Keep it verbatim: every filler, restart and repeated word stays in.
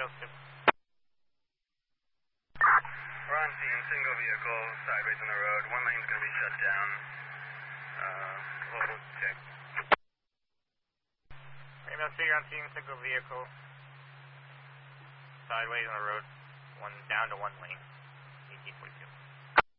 Joseph. We're on scene, single vehicle, sideways on the road. One lane's going to be shut down. Uh, local check. Rainbow City, you're on scene, single vehicle, sideways on the road. One down to one lane. eighteen forty-two.